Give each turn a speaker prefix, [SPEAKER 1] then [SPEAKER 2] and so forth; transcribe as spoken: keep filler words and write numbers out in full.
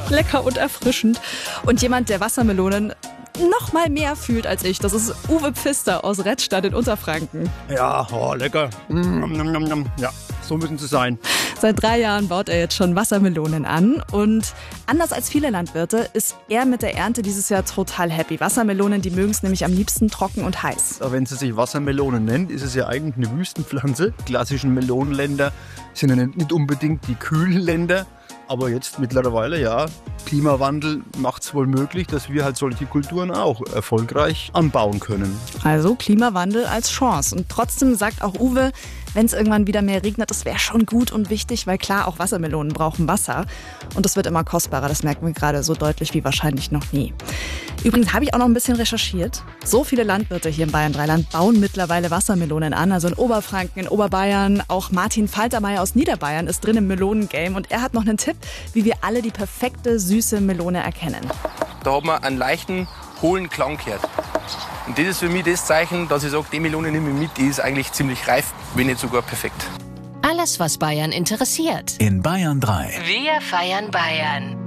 [SPEAKER 1] lecker und erfrischend. Und jemand, der Wassermelonen noch mal mehr fühlt als ich, das ist Uwe Pfister aus Rettstadt in Unterfranken.
[SPEAKER 2] Ja, oh, lecker. Mm, ja, so müssen sie sein.
[SPEAKER 1] Seit drei Jahren baut er jetzt schon Wassermelonen an und anders als viele Landwirte ist er mit der Ernte dieses Jahr total happy. Wassermelonen, die mögen es nämlich am liebsten trocken und heiß.
[SPEAKER 2] Wenn sie sich Wassermelone nennt, ist es ja eigentlich eine Wüstenpflanze. Die klassischen Melonenländer sind ja nicht unbedingt die kühlen Länder. Aber jetzt mittlerweile, ja, Klimawandel macht es wohl möglich, dass wir halt solche Kulturen auch erfolgreich anbauen können.
[SPEAKER 1] Also Klimawandel als Chance. Und trotzdem sagt auch Uwe, wenn es irgendwann wieder mehr regnet, das wäre schon gut und wichtig, weil klar, auch Wassermelonen brauchen Wasser. Und es wird immer kostbarer, das merken wir gerade so deutlich wie wahrscheinlich noch nie. Übrigens habe ich auch noch ein bisschen recherchiert. So viele Landwirte hier im Bayern-Dreiland bauen mittlerweile Wassermelonen an. Also in Oberfranken, in Oberbayern. Auch Martin Faltermeier aus Niederbayern ist drin im Melonengame. Und er hat noch einen Tipp, wie wir alle die perfekte, süße Melone erkennen.
[SPEAKER 3] Da hat man einen leichten, hohlen Klang gehört. Und das ist für mich das Zeichen, dass ich sage, die Melone nehme ich mit, die ist eigentlich ziemlich reif, wenn nicht sogar perfekt.
[SPEAKER 4] Alles, was Bayern interessiert.
[SPEAKER 5] In Bayern drei.
[SPEAKER 4] Wir feiern Bayern.